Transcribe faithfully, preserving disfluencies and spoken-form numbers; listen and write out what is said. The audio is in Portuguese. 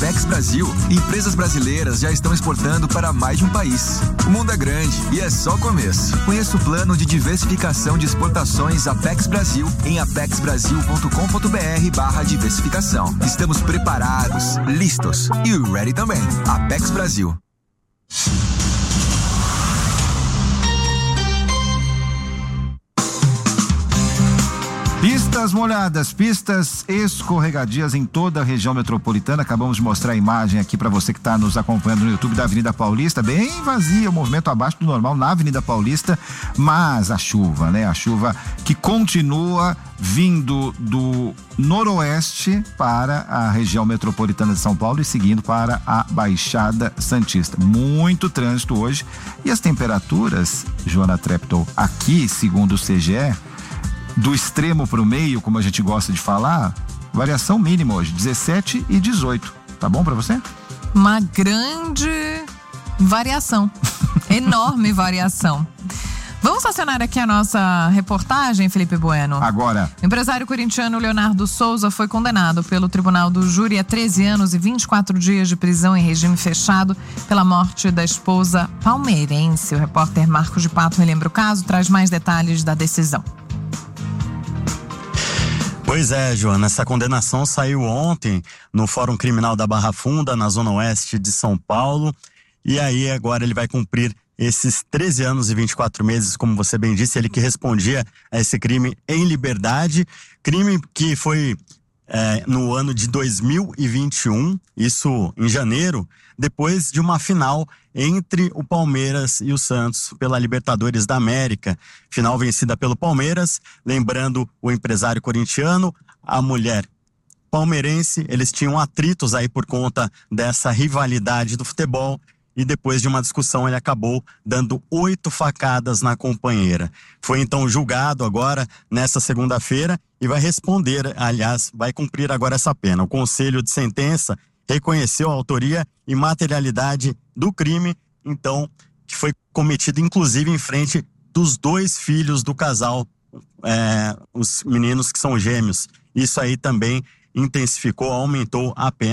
Apex Brasil, empresas brasileiras já estão exportando para mais de um país. O mundo é grande e é só o começo. Conheça o plano de diversificação de exportações Apex Brasil em apexbrasil.com.br barra diversificação. Estamos preparados, listos e ready também. Apex Brasil. Pistas molhadas, pistas escorregadias em toda a região metropolitana. Acabamos de mostrar a imagem aqui para você que está nos acompanhando no YouTube da Avenida Paulista, bem vazia, o movimento abaixo do normal na Avenida Paulista, mas a chuva, né? A chuva que continua vindo do noroeste para a região metropolitana de São Paulo e seguindo para a Baixada Santista. Muito trânsito hoje e as temperaturas, Joana Treptow, aqui, segundo o C G E, do extremo para o meio, como a gente gosta de falar, variação mínima hoje, dezessete e dezoito. Tá bom para você? Uma grande variação. Enorme variação. Vamos acionar aqui a nossa reportagem, Felipe Bueno? Agora. O empresário corintiano Leonardo Souza foi condenado pelo Tribunal do Júri a treze anos e vinte e quatro dias de prisão em regime fechado pela morte da esposa palmeirense. O repórter Marcos de Pato relembra o caso, traz mais detalhes da decisão. Pois é, Joana, essa condenação saiu ontem no Fórum Criminal da Barra Funda, na Zona Oeste de São Paulo, e aí agora ele vai cumprir esses treze anos e vinte e quatro meses, como você bem disse, ele que respondia a esse crime em liberdade, crime que foi é, no ano de dois mil e vinte e um, isso em janeiro, depois de uma final entre o Palmeiras e o Santos pela Libertadores da América. Final vencida pelo Palmeiras, lembrando o empresário corintiano, a mulher palmeirense, eles tinham atritos aí por conta dessa rivalidade do futebol e depois de uma discussão ele acabou dando oito facadas na companheira. Foi então julgado agora nessa segunda-feira e vai responder, aliás, vai cumprir agora essa pena. O Conselho de Sentença reconheceu a autoria e materialidade do crime, então, que foi cometido inclusive em frente dos dois filhos do casal, é, os meninos que são gêmeos. Isso aí também intensificou, aumentou a pena.